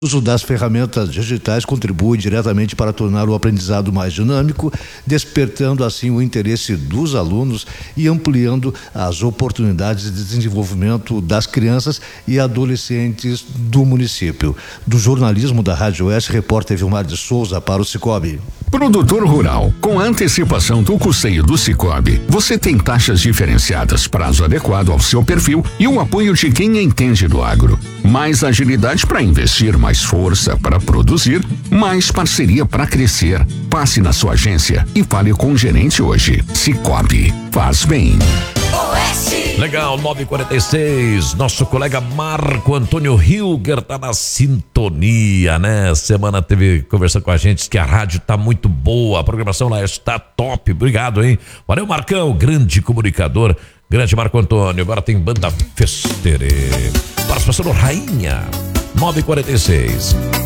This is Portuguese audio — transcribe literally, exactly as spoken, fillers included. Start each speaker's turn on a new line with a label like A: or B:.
A: O uso das ferramentas digitais contribui diretamente para tornar o aprendizado mais dinâmico, despertando assim o interesse dos alunos e ampliando as oportunidades de desenvolvimento das crianças e adolescentes do município. Do jornalismo da Rádio Oeste, repórter Vilmar de Souza para o Cicobi.
B: Produtor rural, com a antecipação do custeio do Cicobi, você tem taxas diferenciadas, prazo adequado ao seu perfil e o apoio de quem entende do agro. Mais agilidade para investir, mais força para produzir, mais parceria para crescer. Passe na sua agência e fale com o gerente hoje. Cicobi, faz bem.
C: Oeste. Legal, nove e quarenta e seis. Nosso colega Marco Antônio Hilger tá na sintonia, né? Semana teve conversando com a gente que a rádio tá muito boa, a programação lá está top. Obrigado, hein? Valeu, Marcão, grande comunicador, grande Marco Antônio. Agora tem banda Festere. Participação do Rainha. nove e quarenta e seis.